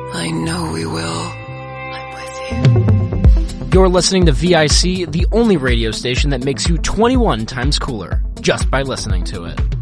I know we will. I'm with you. You're listening to VIC, the only radio station that makes you 21 times cooler, just by listening to it.